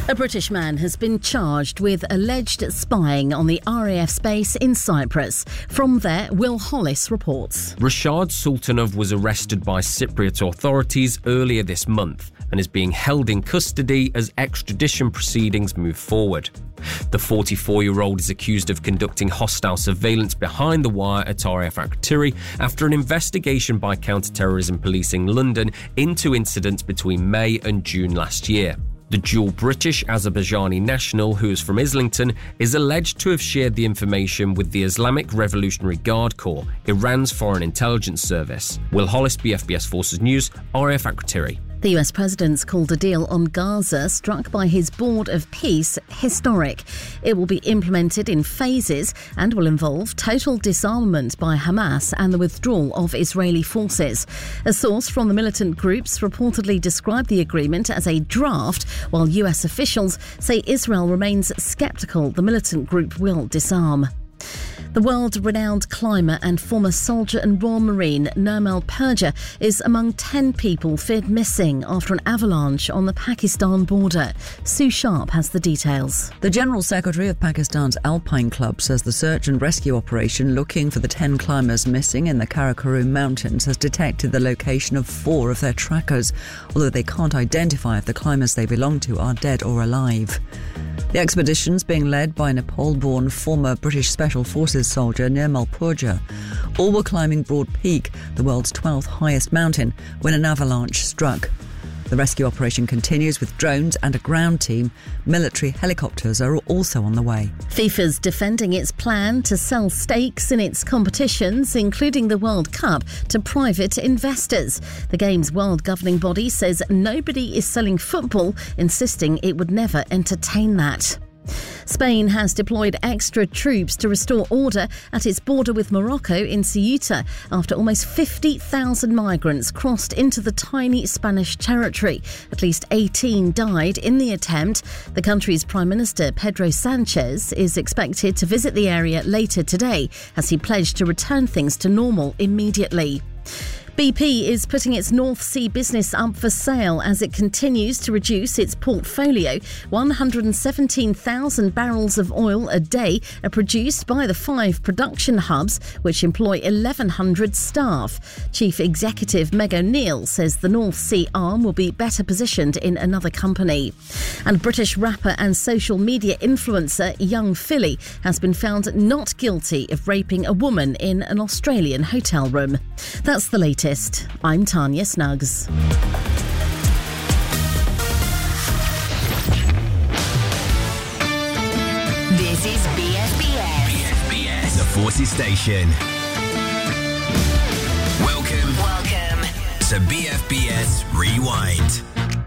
A British man has been charged with alleged spying on the RAF base in Cyprus. From there, Will Hollis reports. Rashad Sultanov was arrested by Cypriot authorities earlier this month and is being held in custody as extradition proceedings move forward. The 44-year-old is accused of conducting hostile surveillance behind the wire at RAF Akrotiri after an investigation by counter-terrorism policing London into incidents between May and June last year. The dual British-Azerbaijani national, who is from Islington, is alleged to have shared the information with the Islamic Revolutionary Guard Corps, Iran's foreign intelligence service. Will Hollis, BFBS Forces News, RAF Akrotiri. The US president's called a deal on Gaza struck by his Board of Peace historic. It will be implemented in phases and will involve total disarmament by Hamas and the withdrawal of Israeli forces. A source from the militant groups reportedly described the agreement as a draft, while US officials say Israel remains sceptical the militant group will disarm. The world-renowned climber and former soldier and Royal Marine Nirmal Purja is among 10 people feared missing after an avalanche on the Pakistan border. Sue Sharp has the details. The General Secretary of Pakistan's Alpine Club says the search and rescue operation looking for the 10 climbers missing in the Karakoram Mountains has detected the location of 4 of their trackers, although they can't identify if the climbers they belong to are dead or alive. The expedition's being led by Nepal-born former British Special Forces soldier Nirmal Purja. All were climbing Broad Peak, the world's 12th highest mountain, when an avalanche struck. The rescue operation continues with drones and a ground team. Military helicopters are also on the way. FIFA's defending its plan to sell stakes in its competitions, including the World Cup, to private investors. The game's world governing body says nobody is selling football, insisting it would never entertain that. Spain has deployed extra troops to restore order at its border with Morocco in Ceuta after almost 50,000 migrants crossed into the tiny Spanish territory. At least 18 died in the attempt. The country's Prime Minister, Pedro Sanchez, is expected to visit the area later today as he pledged to return things to normal immediately. BP is putting its North Sea business up for sale as it continues to reduce its portfolio. 117,000 barrels of oil a day are produced by the 5 production hubs, which employ 1,100 staff. Chief Executive Meg O'Neill says the North Sea arm will be better positioned in another company. And British rapper and social media influencer Young Philly has been found not guilty of raping a woman in an Australian hotel room. That's the latest. I'm Tanya Snuggs. This is BFBS. BFBS, the Forces Station. Welcome to BFBS Rewind.